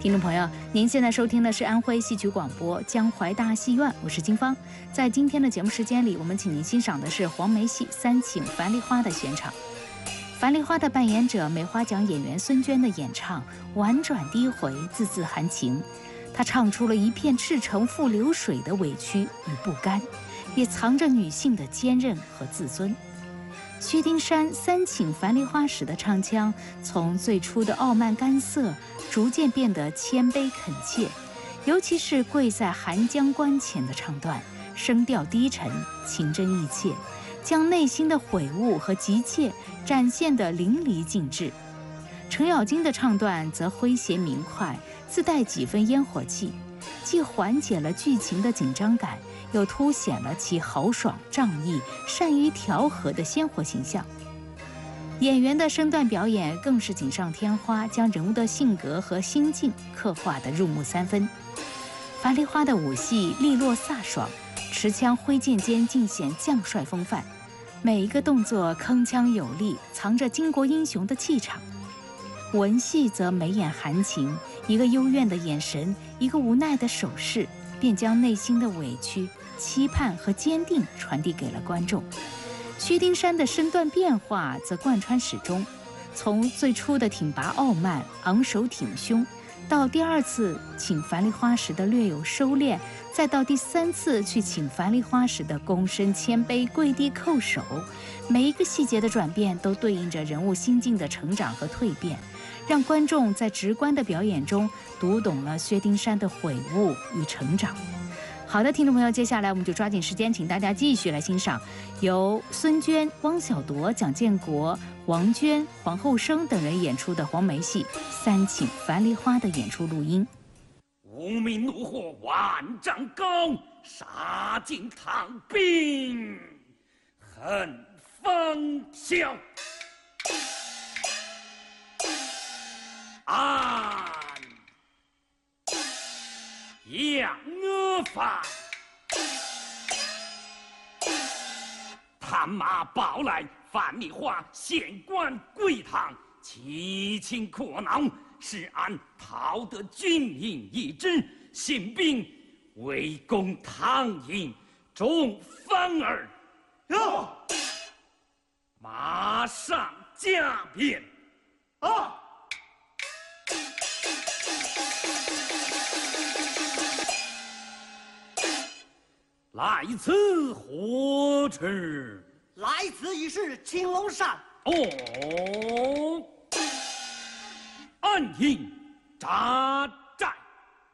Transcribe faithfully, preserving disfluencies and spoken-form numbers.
听众朋友，您现在收听的是安徽戏曲广播江淮大戏院，我是金芳。在今天的节目时间里，我们请您欣赏的是黄梅戏《三请樊梨花》的选场。樊梨花的扮演者梅花奖演员孙娟的演唱婉转低回，字字含情。她唱出了一片赤诚赴流水的委屈与不甘，也藏着女性的坚韧和自尊。薛丁山三请樊梨花时的唱腔，从最初的傲慢干涩，逐渐变得谦卑恳切，尤其是跪在寒江关前的唱段，声调低沉，情真意切，将内心的悔悟和急切展现得淋漓尽致。程咬金的唱段则诙谐明快，自带几分烟火气，既缓解了剧情的紧张感，又凸显了其豪爽仗义、善于调和的鲜活形象。演员的身段表演更是锦上添花，将人物的性格和心境刻画得入木三分。樊梨花的武戏利落飒爽，持枪挥剑间尽显将帅风范，每一个动作铿锵有力，藏着巾帼英雄的气场。文戏则眉眼含情，一个幽怨的眼神，一个无奈的手势，便将内心的委屈、期盼和坚定传递给了观众。薛丁山的身段变化则贯穿始终，从最初的挺拔傲慢、昂首挺胸，到第二次请樊梨花时的略有收敛，再到第三次去请樊梨花时的躬身谦卑、跪地叩首，每一个细节的转变都对应着人物心境的成长和蜕变，让观众在直观的表演中读懂了薛丁山的悔悟与成长。好的，听众朋友，接下来我们就抓紧时间，请大家继续来欣赏由孙娟、汪小铎、蒋建国、王娟、黄后生等人演出的黄梅戏《三请樊梨花》的演出录音。 无名怒火万丈高，杀尽唐兵恨风萧。按杨阿房，探马报来，樊梨花县官跪堂，其情阔恼，是按讨得军营一支，信兵围攻唐营，众反儿哟，马上加鞭啊！来此何处？ 来此已是青龙山。 哦，暗营扎